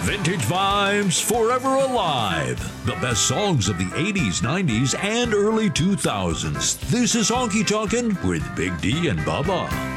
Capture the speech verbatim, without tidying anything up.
Vintage vibes forever alive. The best songs of the eighties, nineties, and early two thousands. This is Honky Tonkin' with Big D and Bubba.